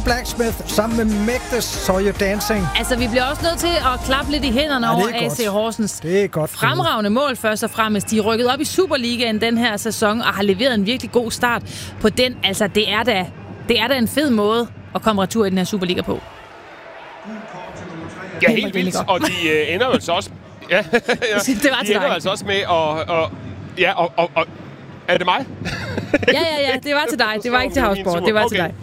Blacksmith sammen med Magdes So You're Dancing. Altså, vi bliver også nødt til at klappe lidt i hænderne over AC Horsens. Det er godt. Fremragende mål først og fremmest. De er rykket op i Superligaen den her sæson og har leveret en virkelig god start på den. Altså, det er da en fed måde at komme retur i den her Superliga på. Ja, helt vildt. Og de ender altså også... Ja, det var til de ender dig. altså også med at... Er det mig? Ja, det var til dig. Det var ikke til Havsborg. Det var til dig.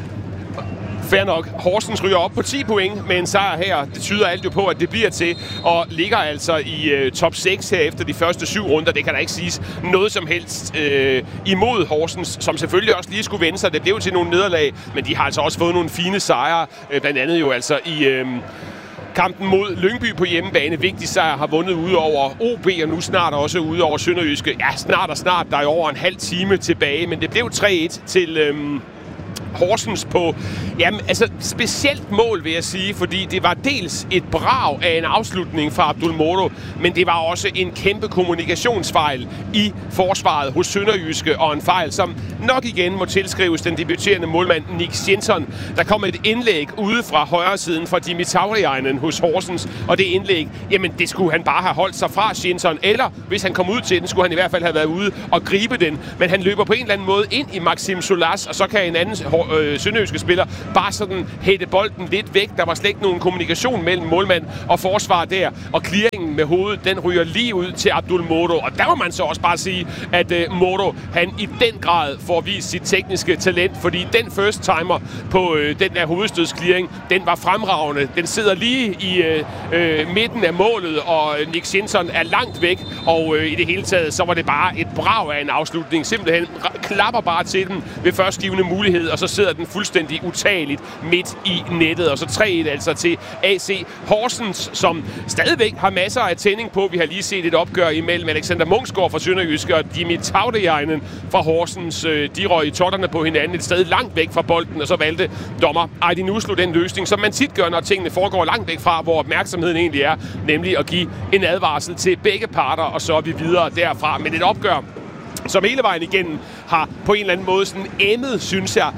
Fair nok. Horsens ryger op på 10 point med en sejr her. Det tyder alt jo på, at det bliver til, og ligger altså i top 6 her efter de første 7 runder. Det kan der ikke siges noget som helst imod Horsens, som selvfølgelig også lige skulle vende sig. Det blev til nogle nederlag, men de har altså også fået nogle fine sejre. Blandt andet jo altså i... kampen mod Lyngby på hjemmebane. Vigtig sejr, har vundet ude over OB, og nu snart også ude over Sønderjyske. Ja, snart. Der er over en halv time tilbage, men det blev 3-1 til... Horsens på, jamen, altså specielt mål, vil jeg sige, fordi det var dels et brag af en afslutning fra Abdul Moro, men det var også en kæmpe kommunikationsfejl i forsvaret hos Sønderjyske, og en fejl, som nok igen må tilskrives den debuterende målmand Nick Jensen. Der kom et indlæg ude fra højre siden fra Dimi Tauriainen hos Horsens, og det indlæg, jamen det skulle han bare have holdt sig fra Jensen, eller hvis han kom ud til den, skulle han i hvert fald have været ude og gribe den, men han løber på en eller anden måde ind i Maxim Solas, og så kan en anden sønderjyske spiller bare sådan hætte bolden lidt væk. Der var slet ikke nogen kommunikation mellem målmand og forsvar der, og clearingen med hovedet, den ryger lige ud til Abdul Moro, og der må man så også bare sige, at Moro, han i den grad får vist sit tekniske talent, fordi den first timer på den der hovedstødsclearing, den var fremragende. Den sidder lige i midten af målet, og Nick Jensen er langt væk, og i det hele taget, så var det bare et brag af en afslutning. Simpelthen klapper bare til den ved førstgivende mulighed, og så sidder den fuldstændig utageligt midt i nettet. Og så 3-1 altså til AC Horsens, som stadigvæk har masser af tænding på. Vi har lige set et opgør imellem Alexander Munksgaard fra Sønderjyske og Dimi Tauriainen fra Horsens. De røg i totterne på hinanden et sted langt væk fra bolden, og så valgte dommer Aydin Uslu den løsning, som man tit gør, når tingene foregår langt væk fra, hvor opmærksomheden egentlig er, nemlig at give en advarsel til begge parter, og så er vi videre derfra. Men et opgør, som hele vejen igennem har på en eller anden måde sådan emmet, synes jeg,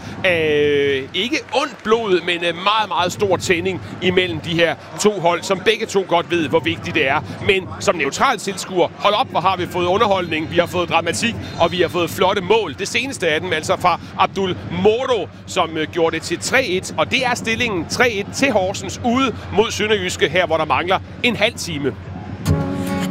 ikke ondt blod, men meget, meget stor tænding imellem de her to hold, som begge to godt ved, hvor vigtigt det er. Men som neutral tilskuer, hold op, hvor har vi fået underholdning, vi har fået dramatik, og vi har fået flotte mål. Det seneste af dem, altså fra Abdul Moro, som gjorde det til 3-1, og det er stillingen 3-1 til Horsens ude mod Sønderjyske, her hvor der mangler en halv time.